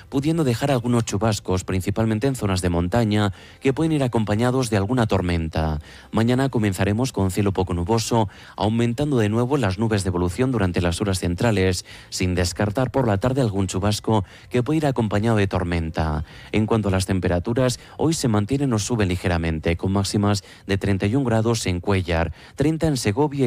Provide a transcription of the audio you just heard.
pudiendo dejar algunos chubascos, principalmente en zonas de montaña, que pueden ir acompañados de alguna tormenta. Mañana comenzaremos con cielo poco nuboso, aumentando de nuevo las nubes de evolución durante las horas centrales, sin descartar por la tarde algún chubasco que puede ir acompañado de tormenta. En cuanto a las temperaturas, hoy se mantienen o suben ligeramente, con máximas de 31 grados en Cuéllar, 30 en Segovia